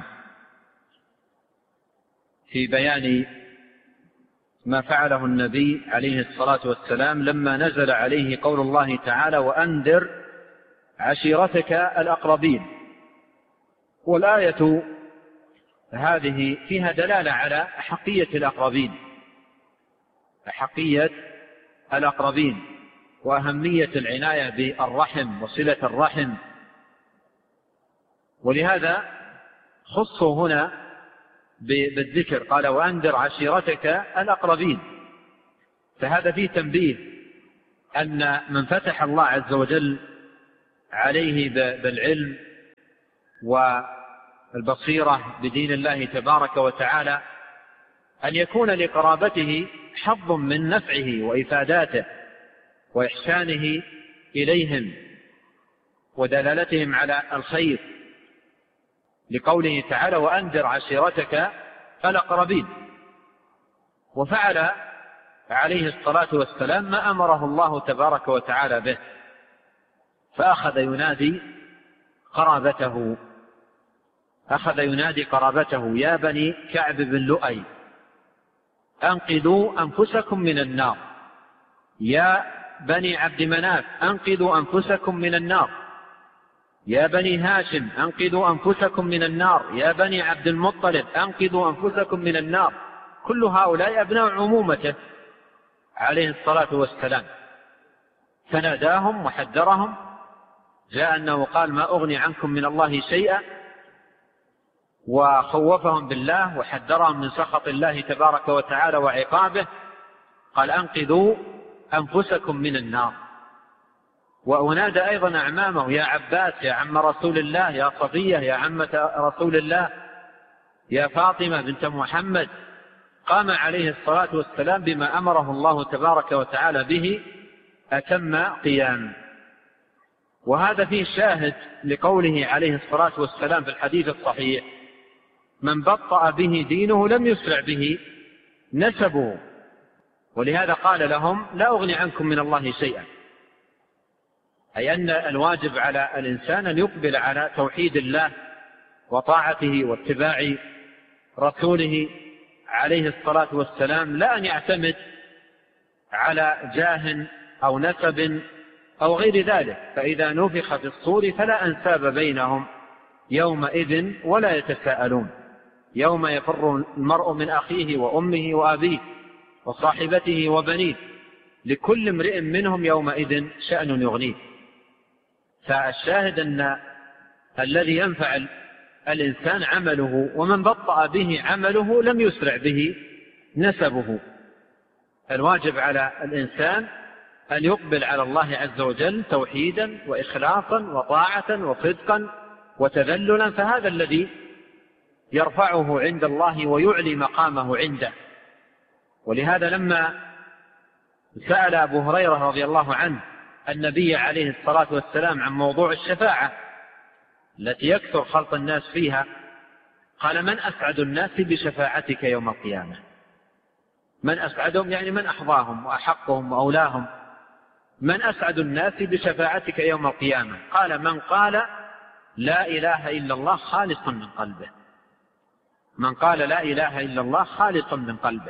F: في بيان ما فعله النبي عليه الصلاة والسلام لما نزل عليه قول الله تعالى: وأنذر عشيرتك الأقربين. والآية هذه فيها دلالة على أحقية الأقربين، أحقية الأقربين وأهمية العناية بالرحم وصلة الرحم، ولهذا خصوا هنا بالذكر، قال وأنذر عشيرتك الأقربين. فهذا فيه تنبيه أن من فتح الله عز وجل عليه بالعلم والبصيرة بدين الله تبارك وتعالى أن يكون لقرابته حظ من نفعه وإفاداته وإحسانه إليهم ودلالتهم على الخير، لقوله تعالى وأنذر عشيرتك الأقربين. وفعل عليه الصلاة والسلام ما أمره الله تبارك وتعالى به، فأخذ ينادي قرابته يا بني كعب بن لؤي أنقذوا أنفسكم من النار، يا بني عبد مناف أنقذوا أنفسكم من النار، يا بني هاشم أنقذوا أنفسكم من النار، يا بني عبد المطلب أنقذوا أنفسكم من النار. كل هؤلاء أبناء عمومته عليه الصلاة والسلام، فناداهم وحذرهم. جاء أنه قال ما أغني عنكم من الله شيئا، وخوفهم بالله وحذرهم من سخط الله تبارك وتعالى وعقابه. قال أنقذوا أنفسكم من النار. ونادى أيضا أعمامه يا عباس يا عم رسول الله، يا صفية يا عمة رسول الله، يا فاطمة بنت محمد. قام عليه الصلاة والسلام بما أمره الله تبارك وتعالى به أتم قيام. وهذا فيه شاهد لقوله عليه الصلاة والسلام في الحديث الصحيح من بطأ به دينه لم يسرع به نسبه. ولهذا قال لهم لا أغني عنكم من الله شيئا، أي أن الواجب على الإنسان أن يقبل على توحيد الله وطاعته واتباع رسوله عليه الصلاة والسلام، لا أن يعتمد على جاه أو نسب أو غير ذلك. فإذا نفخ في الصور فلا أنساب بينهم يومئذ ولا يتساءلون، يوم يفر المرء من أخيه وأمه وأبيه وصاحبته وبنيه لكل امرئ منهم يومئذ شأن يغنيه. فالشاهد أن الذي ينفع الإنسان عمله، ومن بطأ به عمله لم يسرع به نسبه. الواجب على الإنسان أن يقبل على الله عز وجل توحيدا وإخلاصا وطاعة وصدقا وتذللا، فهذا الذي يرفعه عند الله ويعلي مقامه عنده. ولهذا لما سأل أبو هريرة رضي الله عنه النبي عليه الصلاة والسلام عن موضوع الشفاعة التي يكثر خلط الناس فيها، قال من أسعد الناس بشفاعتك يوم القيامة؟ من أسعدهم يعني من أحظاهم وأحقهم وأولاهم. من أسعد الناس بشفاعتك يوم القيامة؟ قال من قال لا إله إلا الله خالصا من قلبه. من قال لا إله إلا الله خالصا من قلبه.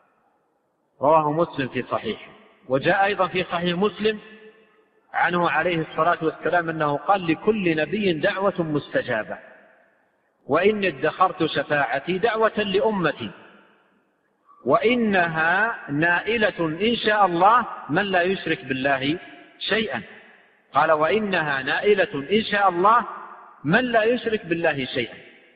F: رواه مسلم في صحيحه. وجاء أيضا في صحيح مسلم عنه عليه الصلاة والسلام أنه قال لكل نبي دعوة مستجابة، وإني ادخرت شفاعتي دعوة لأمتي وإنها نائلة إن شاء الله من لا يشرك بالله شيئا. قال وإنها نائلة إن شاء الله من لا يشرك بالله شيئا.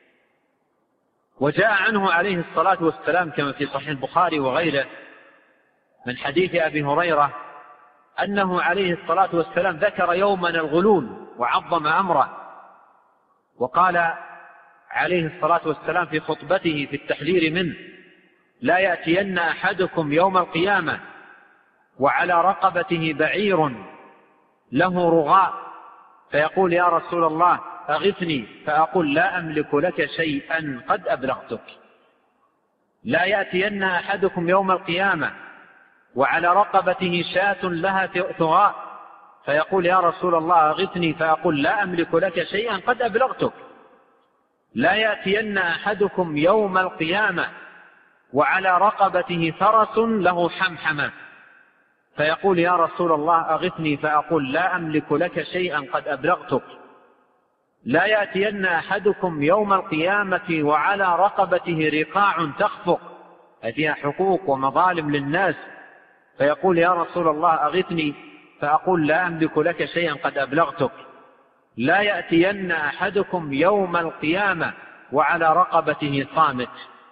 F: وجاء عنه عليه الصلاة والسلام كما في صحيح البخاري وغيره من حديث أبي هريرة أنه عليه الصلاة والسلام ذكر يوما الغلول وعظم أمره، وقال عليه الصلاة والسلام في خطبته في التحذير منه لا يأتين أحدكم يوم القيامة وعلى رقبته بعير له رغاء فيقول يا رسول الله أغثني، فأقول لا أملك لك شيئا قد أبلغتك. لا يأتين أحدكم يوم القيامة وعلى رقبته شاة لها ثغاء فيقول يا رسول الله أغثني، فأقول لا أملك لك شيئا قد أبلغتك. لا يأتين أحدكم يوم القيامة وعلى رقبته فرس له حمحمة فيقول يا رسول الله أغثني، فأقول لا أملك لك شيئا قد أبلغتك. لا يأتين أحدكم يوم القيامة وعلى رقبته رقاع تخفق فيها حقوق ومظالم للناس فيقول يا رسول الله أغثني، فأقول لا أملك لك شيئا قد أبلغتك. لا يأتين أحدكم يوم القيامة وعلى رقبته صامت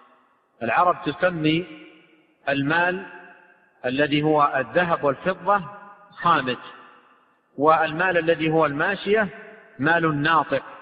F: العرب تسمي المال الذي هو الذهب والفضة خامت، والمال الذي هو الماشية مال ناطق.